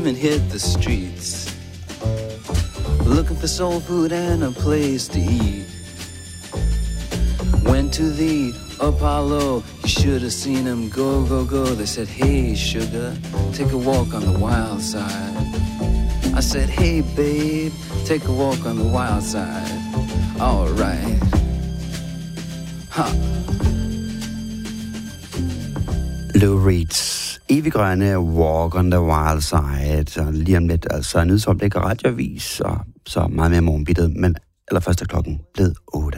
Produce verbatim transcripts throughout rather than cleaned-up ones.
dream and hit the streets, looking for soul food and a place to eat. Went to the Apollo, you should have seen them go, go, go. They said, hey, sugar, take a walk on the wild side. I said, hey, babe, take a walk on the wild side. All right. Ha. Lou Reeds, eviggrønne Walk on the Wild Side. Og lige om lidt, altså en nyhedsoplæg og radioavis, og så meget mere morgenbittet. Men allerførst er klokken blevet otte.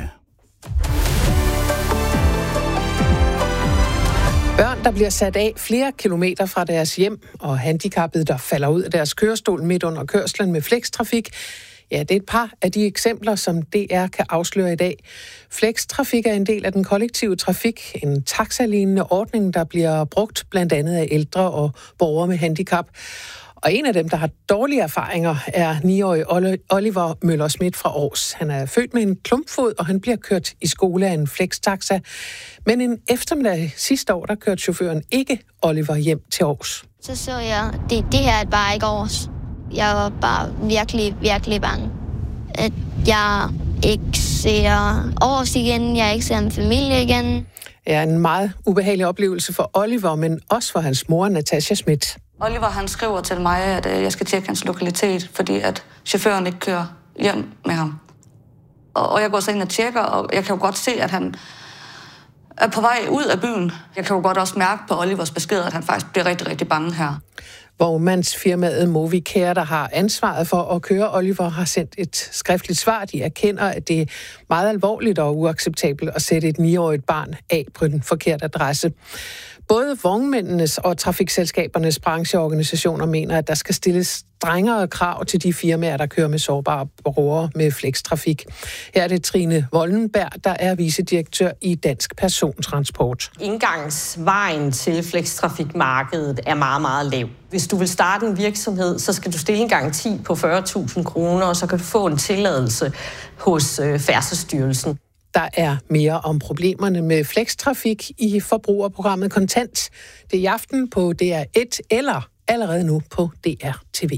Børn, der bliver sat af flere kilometer fra deres hjem, og handicappede, der falder ud af deres kørestol midt under kørslen med flextrafik. Ja, det er et par af de eksempler, som D R kan afsløre i dag. Flextrafik er en del af den kollektive trafik, en taxalignende ordning, der bliver brugt blandt andet af ældre og borgere med handicap. Og en af dem, der har dårlige erfaringer, er niårige Oliver Møller Schmidt fra Aars. Han er født med en klumpfod, og han bliver kørt i skole af en flextaxa. Men en eftermiddag sidste år, der kørte chaufføren ikke Oliver hjem til Aars. Så så jeg, det, det her er bare ikke Aars. Jeg var bare virkelig, virkelig bange. At jeg ikke ser Aars igen, jeg ikke ser en familie igen. Ja, en meget ubehagelig oplevelse for Oliver, men også for hans mor, Natasha Schmidt. Oliver, han skriver til mig, at jeg skal tjekke hans lokalitet, fordi at chaufføren ikke kører hjem med ham. Og jeg går så ind og tjekker, og jeg kan jo godt se, at han er på vej ud af byen. Jeg kan jo godt også mærke på Olivers besked, at han faktisk bliver rigtig, rigtig bange her. Vognmandsfirmaet Movicare, der har ansvaret for at køre Oliver, har sendt et skriftligt svar. De erkender, at det er meget alvorligt og uacceptabelt at sætte et niårigt barn af på den forkerte adresse. Både vognmændenes og trafikselskabernes brancheorganisationer mener, at der skal stilles strengere krav til de firmaer, der kører med sårbare borgere med flextrafik. Her er det Trine Vollenberg, der er vicedirektør i Dansk Persontransport. Indgangsvejen til flextrafikmarkedet er meget, meget lav. Hvis du vil starte en virksomhed, så skal du stille en garanti på fyrre tusind kroner, og så kan du få en tilladelse hos Færdselsstyrelsen. Der er mere om problemerne med flextrafik i forbrugerprogrammet Kontant. Det er i aften på D R et eller allerede nu på D R T V.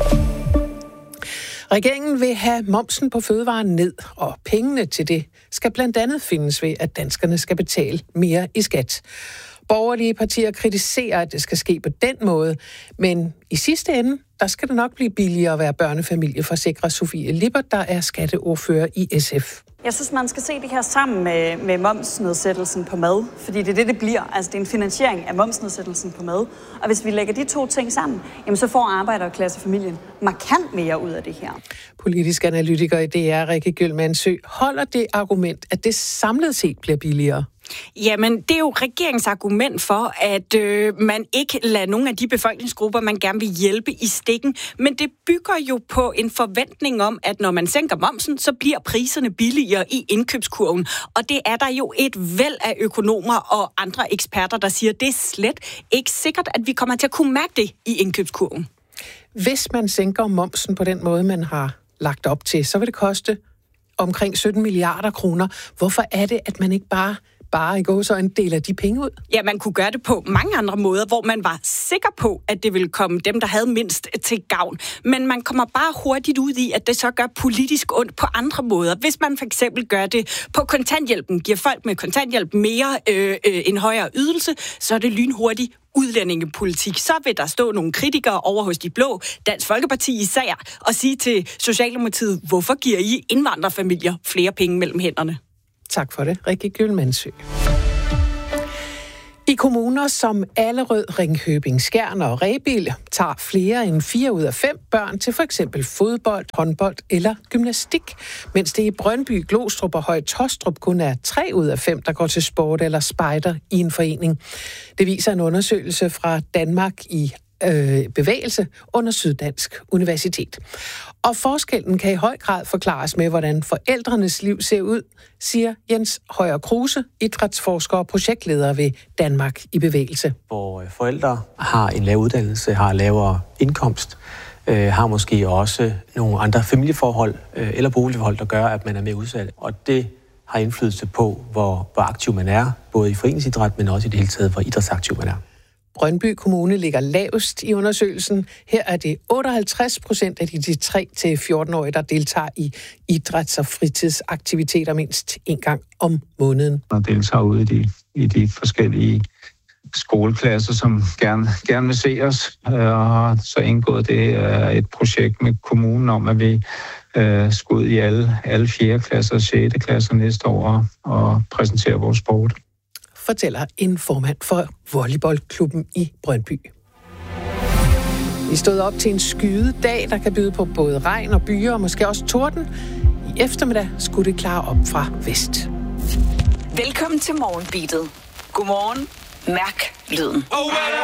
Regeringen vil have momsen på fødevarer ned, og pengene til det skal blandt andet findes ved, at danskerne skal betale mere i skat. Borgerlige partier kritiserer, at det skal ske på den måde, men i sidste ende, der skal det nok blive billigere at være børnefamilie, forsikrer Sofie Lippert, der er skatteordfører i S F. Jeg synes, man skal se det her sammen med, med momsnedsættelsen på mad, fordi det er det, det bliver. Altså, det er en finansiering af momsnedsættelsen på mad. Og hvis vi lægger de to ting sammen, jamen, så får arbejderklassefamilien markant mere ud af det her. Politisk analytiker i D R, Rikke Gyldmannsø, holder det argument, at det samlet set bliver billigere? Jamen, det er jo regeringens argument for, at øh, man ikke lader nogle af de befolkningsgrupper, man gerne vil hjælpe, i stikken. Men det bygger jo på en forventning om, at når man sænker momsen, så bliver priserne billigere i indkøbskurven. Og det er der jo et væld af økonomer og andre eksperter, der siger, at det er slet ikke sikkert, at vi kommer til at kunne mærke det i indkøbskurven. Hvis man sænker momsen på den måde, man har lagt op til, så vil det koste omkring sytten milliarder kroner. Hvorfor er det, at man ikke bare bare gå så en del af de penge ud? Ja, man kunne gøre det på mange andre måder, hvor man var sikker på, at det ville komme dem, der havde mindst, til gavn. Men man kommer bare hurtigt ud i, at det så gør politisk ondt på andre måder. Hvis man for eksempel gør det på kontanthjælpen, giver folk med kontanthjælp mere øh, øh, en højere ydelse, så er det lynhurtigt udlændingepolitik. Så vil der stå nogle kritikere over hos de blå, Dansk Folkeparti især, og sige til Socialdemokratiet, hvorfor giver I indvandrerfamilier flere penge mellem hænderne? Tak for det, Rikke Gyldmannsø. I kommuner som Allerød, Ringkøbing, Skjern og Rebild tager flere end fire ud af fem børn til for eksempel fodbold, håndbold eller gymnastik, mens det i Brøndby, Glostrup og Høje-Taastrup kun er tre ud af fem, der går til sport eller spejder i en forening. Det viser en undersøgelse fra Danmark i øh, bevægelse under Syddansk Universitet. Og forskellen kan i høj grad forklares med, hvordan forældrenes liv ser ud, siger Jens Højer Kruse, idrætsforsker og projektleder ved Danmark i bevægelse. Hvor forældre har en lav uddannelse, har lavere indkomst, øh, har måske også nogle andre familieforhold øh, eller boligforhold, der gør, at man er mere udsat. Og det har indflydelse på, hvor, hvor aktiv man er, både i foreningsidræt, men også i det hele taget, hvor idrætsaktiv man er. Brøndby Kommune ligger lavest i undersøgelsen. Her er det otteoghalvtreds procent af de tre til fjorten-årige, der deltager i idræts- og fritidsaktiviteter mindst en gang om måneden. Og deltager ude i de, i de forskellige skoleklasser, som gerne, gerne vil se os. Og så indgået det et projekt med kommunen om, at vi øh, skal ud i alle, alle fjerde klasser og sjette klasser næste år og præsentere vores sport. Fortæller en formand for volleyballklubben i Brøndby. Vi stod op til en skyet dag, der kan byde på både regn og byer og måske også torden. I eftermiddag skulle det klare op fra vest. Velkommen til Morgenbeatet. Godmorgen. Mærk lyden.